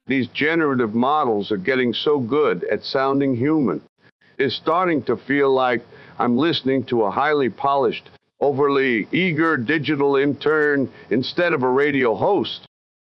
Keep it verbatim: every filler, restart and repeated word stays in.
These generative models are getting so good at sounding human. It's starting to feel like I'm listening to a highly polished, overly eager digital intern instead of a radio host.